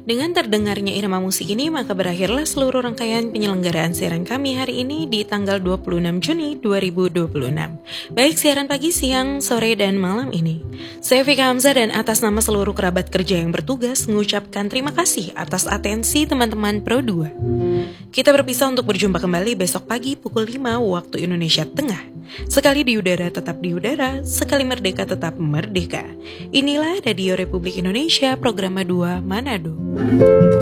Dengan terdengarnya irama musik ini, maka berakhirlah seluruh rangkaian penyelenggaraan siaran kami hari ini di tanggal 26 Juni 2026. Baik siaran pagi, siang, sore, dan malam ini. Saya Vika Hamzah dan atas nama seluruh kerabat kerja yang bertugas, mengucapkan terima kasih atas atensi teman-teman Pro 2. Kita berpisah untuk berjumpa kembali besok pagi pukul 5 waktu Indonesia Tengah. Sekali di udara tetap di udara, sekali merdeka tetap merdeka. Inilah Radio Republik Indonesia, Program 2 Manado.